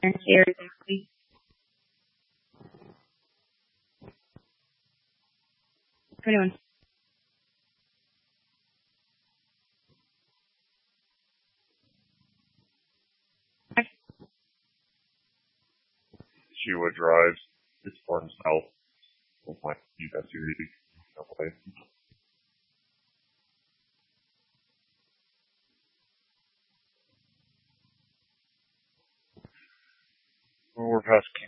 here exactly. What are you doing? She would drive. It's far south. We'll find you guys to Well, we're past